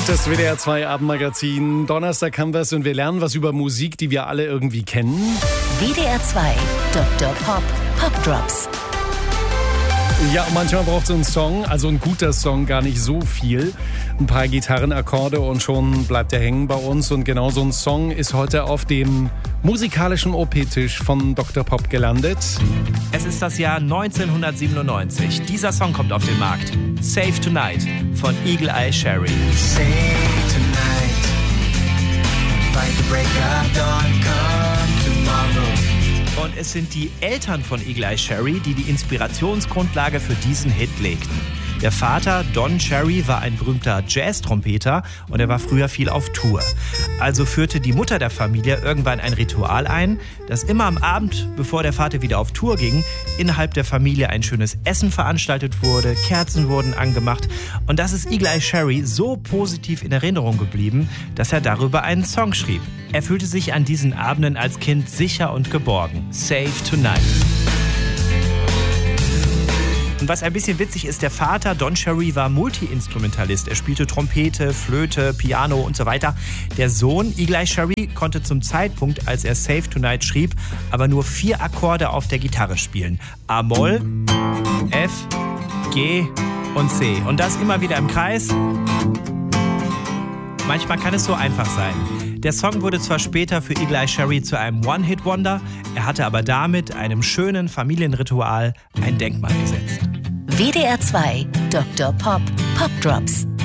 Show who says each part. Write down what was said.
Speaker 1: Das WDR 2 Abendmagazin. Donnerstag haben wir es und wir lernen was über Musik, die wir alle irgendwie kennen.
Speaker 2: WDR 2 Dr. Pop Drops.
Speaker 1: Ja, manchmal braucht so ein Song, also ein guter Song, gar nicht so viel. Ein paar Gitarrenakkorde und schon bleibt er hängen bei uns. Und genau so ein Song ist heute auf dem musikalischen OP-Tisch von Dr. Pop gelandet.
Speaker 3: Es ist das Jahr 1997. Dieser Song kommt auf den Markt. Save Tonight von Eagle Eye Cherry.
Speaker 4: Save tonight, fight the break of dawn, come tomorrow.
Speaker 3: Und es sind die Eltern von Eagle Eye Cherry, die die Inspirationsgrundlage für diesen Hit legten. Der Vater, Don Cherry, war ein berühmter Jazz-Trompeter und er war früher viel auf Tour. Also führte die Mutter der Familie irgendwann ein Ritual ein, dass immer am Abend, bevor der Vater wieder auf Tour ging, innerhalb der Familie ein schönes Essen veranstaltet wurde, Kerzen wurden angemacht. Und das ist Eagle Eye Cherry so positiv in Erinnerung geblieben, dass er darüber einen Song schrieb. Er fühlte sich an diesen Abenden als Kind sicher und geborgen. Save Tonight. Und was ein bisschen witzig ist, der Vater, Don Cherry, war Multi-Instrumentalist. Er spielte Trompete, Flöte, Piano und so weiter. Der Sohn, Eagle Eye Cherry, konnte zum Zeitpunkt, als er Save Tonight schrieb, aber nur 4 Akkorde auf der Gitarre spielen. A-Moll, F, G und C. Und das immer wieder im Kreis. Manchmal kann es so einfach sein. Der Song wurde zwar später für Eagle Eye Cherry zu einem One-Hit-Wonder, er hatte aber damit einem schönen Familienritual ein Denkmal gesetzt.
Speaker 2: WDR 2 Dr. Pop Drops.